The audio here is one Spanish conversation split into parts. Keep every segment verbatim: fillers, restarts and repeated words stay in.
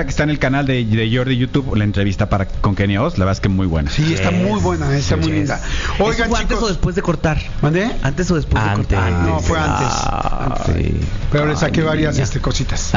que está en el canal de, de Jordi YouTube, la entrevista para con Kenia Oz, la verdad es que muy buena. Sí, yes. está muy buena, está yes. muy linda. Oigan, chicos, ¿antes o después de cortar? ¿Mandé? ¿Antes o después antes. de cortar? Ah, no, fue antes. Ah, antes. Sí. Pero le saqué Ay, varias este, cositas.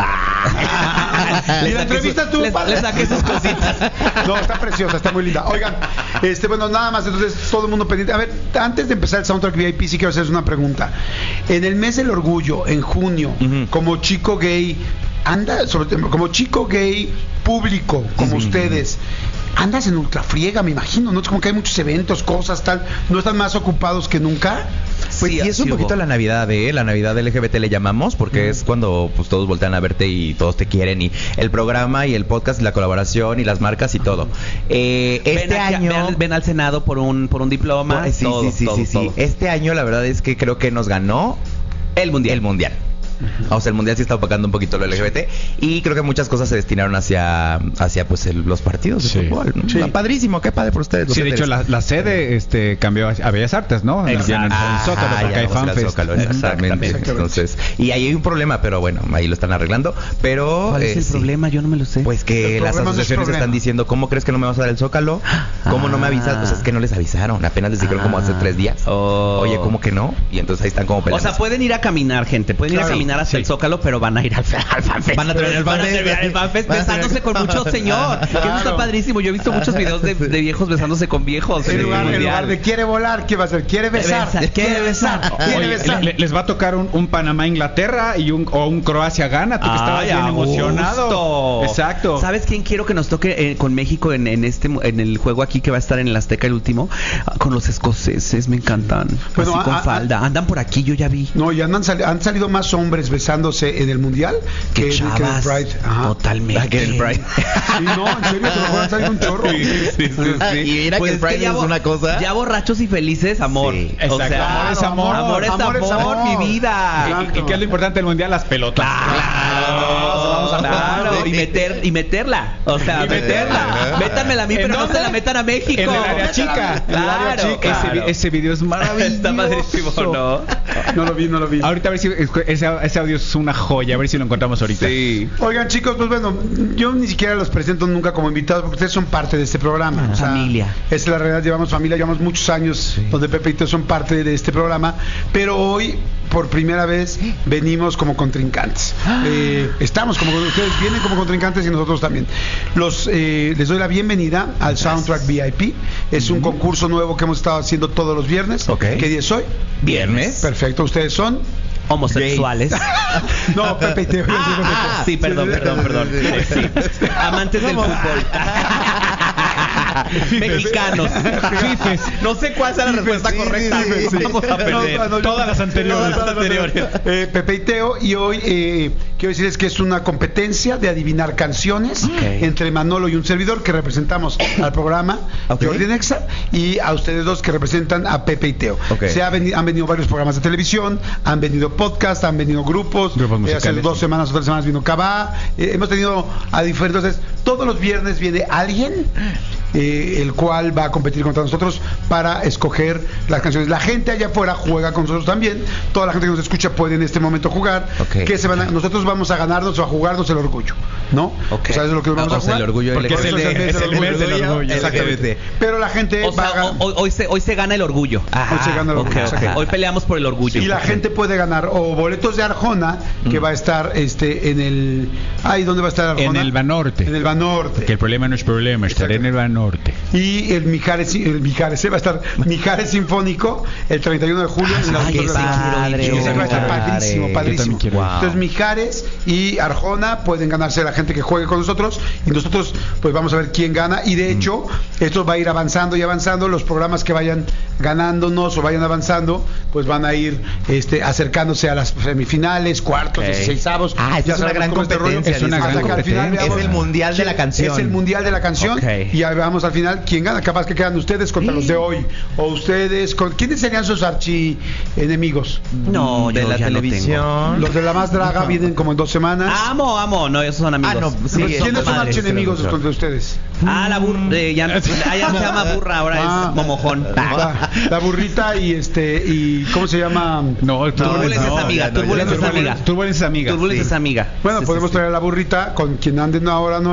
Ah. Y la entrevista tú, le, le saqué sus cositas. No, está preciosa, está muy linda. Oigan, este, bueno, nada más, entonces todo el mundo pendiente. A ver, antes de empezar el Soundtrack V I P, sí quiero hacerles una pregunta. En el mes del orgullo, en junio, uh-huh. como chico gay, anda, sobre, como chico gay público, como sí. ustedes, andas en ultrafriega, me imagino, ¿no? Es como que hay muchos eventos, cosas, tal. ¿No están más ocupados que nunca? Pues sí, y es un poquito hubo. la Navidad, ¿eh? La Navidad L G B T le llamamos, porque mm. es cuando pues todos voltean a verte y todos te quieren, y el programa y el podcast y la colaboración y las marcas y todo. Eh, este ven aquí, año... Ven al, ven al Senado por un por un diploma. Por, sí, todo, sí, sí, todo, sí, todo. sí. Este año la verdad es que creo que nos ganó el Mundial. El Mundial. O sea, el mundial sí está opacando un poquito lo L G B T y creo que muchas cosas se destinaron hacia hacia pues el, los partidos de sí. fútbol. Sí. Está padrísimo, qué padre por ustedes. Sí, de hecho la, la sede este cambió a Bellas Artes, ¿no? Exacto. En el, ah, el Zócalo, porque hay FanFest. Exactamente. Exactamente. Entonces, y ahí hay un problema, pero bueno, ahí lo están arreglando. Pero ¿cuál es eh, el sí. problema? Yo no me lo sé. Pues que las asociaciones están diciendo, ¿cómo crees que no me vas a dar el Zócalo? ¿Cómo ah. no me avisas? Pues es que no les avisaron, apenas les dijeron ah. como hace tres días. Oh. Oye, ¿cómo que no? Y entonces ahí están como peleando. O sea, pueden ir a caminar, gente, pueden claro. ir a caminar hasta sí. el Zócalo, pero van a ir al, al FanFest. Van a terminar el FanFest. Van a terminar el FanFest besándose con muchos señor. Claro. Que eso está padrísimo. Yo he visto muchos videos de, de viejos besándose con viejos. En lugar, en lugar de quiere volar, ¿qué va a hacer? Quiere besar. Besar, quiere besar. Oye, quiere besar. Le, les va a tocar un, un Panamá-Inglaterra y un, o un Croacia-Ghana. Tú que estabas bien emocionado. Exacto. ¿Sabes quién quiero que nos toque eh, con México en, en este en el juego aquí que va a estar en el Azteca el último? Con los escoceses, me encantan. Bueno, así a, con a, falda. A, Andan por aquí, yo ya vi. No, y andan sali han salido más hombres besándose en el mundial que, que, que el Pride. Ajá. Totalmente. Que el Pride. Sí, no, en serio, te lo van a salir un chorro. Sí, sí, sí, sí. Y mira pues que el Pride que es una cosa. Ya borrachos y felices, amor. Sí. O sea, claro, amor es amor. Amor es amor, amor, amor, amor mi vida. Y, y que es lo importante del mundial, las pelotas. Claro, claro. claro. Y meter y meterla. O sea, meterla. Métanmela a mí, pero no se la metan a México. En el área chica. Claro. Ese, claro. ese video es maravilloso. Está padrísimo, ¿no? No lo vi, no lo vi. Ahorita a ver si ese, ese audio es una joya, a ver si lo encontramos ahorita. Sí. Oigan, chicos, pues bueno, yo ni siquiera los presento nunca como invitados porque ustedes son parte de este programa. Ah, o sea, familia. Esa es la realidad, llevamos familia, llevamos muchos años sí. donde Pepe y Teo son parte de este programa, pero hoy por primera vez venimos como contrincantes. Eh, estamos como ustedes vienen como contrincantes y nosotros también. Los eh, les doy la bienvenida al Soundtrack V I P. Es un concurso nuevo que hemos estado haciendo todos los viernes. Okay. ¿Qué día es hoy? Viernes. Perfecto. Ustedes son homosexuales. No, Pepe y Teo. Ah, sí, perdón, perdón, perdón. Sí, sí. Amantes del fútbol. Mexicanos. Fifes. No sé cuál sea la respuesta sí, correcta. Sí, sí, sí. Vamos a perder. No, no, todas las anteriores. Todas las anteriores. Eh, Pepe y Teo, y hoy eh, quiero decirles que es una competencia de adivinar canciones okay. entre Manolo y un servidor que representamos al programa okay. Jordi Nexa y a ustedes dos que representan a Pepe y Teo. Okay. Se ha venido, han venido varios programas de televisión, han venido podcasts, han venido grupos. grupos musicales, eh, hace dos semanas o tres semanas vino Cabá. Eh, hemos tenido a diferentes. Entonces, todos los viernes viene alguien. Eh, el cual va a competir contra nosotros para escoger las canciones. La gente allá afuera juega con nosotros también. Toda la gente que nos escucha puede en este momento jugar. Okay. Que se van a, nosotros vamos a ganarnos o a jugarnos el orgullo, ¿no? Okay. O sea, es lo que vamos no, a jugar. El orgullo porque es el, es el, es el mes del orgullo. Exactamente. Pero la gente o sea, va a ganar. Hoy, hoy, se, hoy se gana el orgullo. Ah, hoy se gana el orgullo. Okay, okay. Hoy peleamos por el orgullo. Y la okay. gente puede ganar o boletos de Arjona, que mm. va a estar este en el. Ay, ¿dónde va a estar Arjona? En el Banorte. En el Banorte. Que el problema no es problema, estaré en el Banorte. Y el Mijares, el Mijares, va a estar Mijares Sinfónico el treinta y uno de julio. En la Ay, qué padre, ese va a estar padrísimo, padrísimo. Wow. Entonces Mijares y Arjona pueden ganarse la gente que juegue con nosotros y nosotros pues vamos a ver quién gana y de hecho mm. esto va a ir avanzando y avanzando. Los programas que vayan ganándonos o vayan avanzando pues van a ir este acercándose a las semifinales, cuartos, okay. dieciseisavos. Ah, es una gran competencia. Es una gran competencia. Es el mundial de la canción. Es el mundial de la canción okay. y ahí vamos al final quién gana. Capaz que quedan ustedes contra sí. los de hoy o ustedes con ¿quiénes serían sus archi enemigos? No, de yo la ya televisión. No los de la más draga no. vienen como en dos semanas. Amo, amo, no, esos son amigos. Ah, no, sí, ¿quiénes son, son archienemigos contra ustedes? Ah, la burra, eh, ya, ya no se llama burra, ahora ah, es momojón. La, la burrita y este y ¿cómo se llama? No, Turbulencia no, es amiga, no, Turbulencia es amiga. Turbulencia es amiga. Turbulencia es amiga. Bueno, sí, podemos sí, traer a la burrita con quien anden ahora no